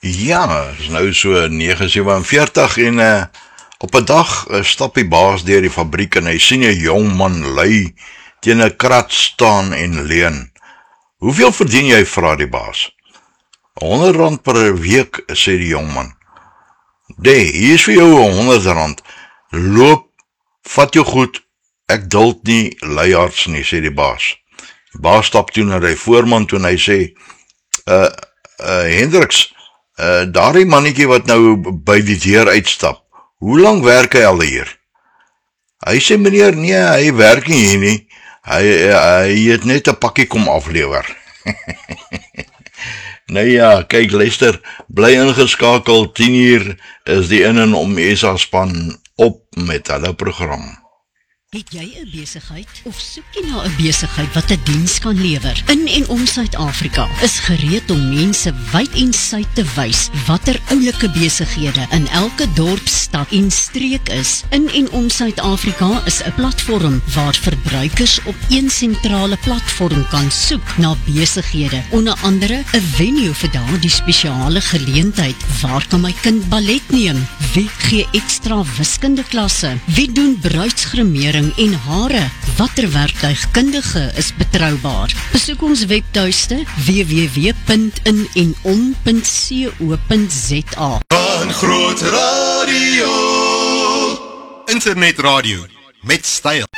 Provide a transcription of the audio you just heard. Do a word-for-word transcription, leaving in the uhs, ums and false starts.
Ja, is nou so negen sewenveertig en uh, op 'n dag uh, stap die baas deur die fabriek en hy sien 'n jong man lui teen 'n krat staan en leun. Hoeveel verdien jy, vra die baas? honderd rand per week, sê die jong man. Nee, hier is vir jou honderd rand. Loop, vat jou goed, ek duld nie luiaards nie, sê die baas. Die baas stap toe na die voorman toe en hy sê, uh, uh, Hendriks, uh, daardie mannetjie wat nou by die deur uitstap, hoe lang werk hy al hier? Hy sê, meneer, nee, hy werk nie hier nie, hy, hy het net 'n pakkie kom aflewer. Nou ja, kyk, luister, bly ingeskakel, tien uur is die in en om S A span op met hulle program. Het jy 'n besigheid of soek jy na 'n besigheid wat 'n diens kan lewer? In en om Suid-Afrika is gereed om mense wyd en suid te wys watter oulike besighede in elke dorp, stad en streek is. In en om Suid-Afrika is 'n platform waar verbruikers op een sentrale platform kan soek na besighede, onder andere 'n venue vir daardie spesiale geleentheid. Waar kan my kind ballet neem? Wie gee ekstra wiskunde klasse? Wie doen bruidsgremering en hare? Watter werktuigkundige is betroubaar? Besoek ons webtuiste w w w punt in en om punt co punt z a. Van Groot Radio, internetradio met styl.